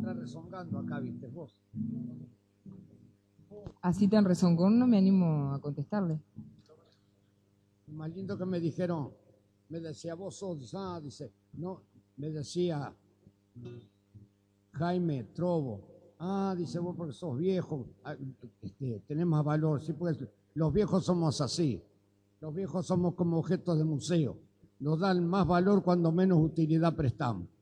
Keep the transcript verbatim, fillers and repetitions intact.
entra rezongando acá, viste vos. Así tan rezongón no me animo a contestarle. Más lindo que me dijeron, me decía, vos sos, ah, dice, no, me decía Jaime Trobo, ah, dice vos porque sos viejo, ah, este, tenés más valor, sí, porque los viejos somos así, los viejos somos como objetos de museo, nos dan más valor cuando menos utilidad prestamos.